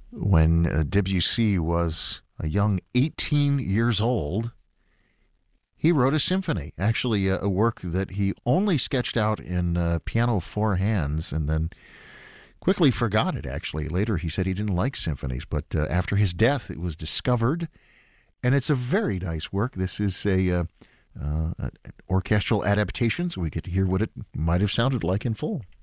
When Debussy was a young 18 years old, he wrote a symphony, actually a work that he only sketched out in piano four hands and then quickly forgot it, actually. Later he said he didn't like symphonies, but after his death it was discovered, and it's a very nice work. This is an orchestral adaptation, so we get to hear what it might have sounded like in full.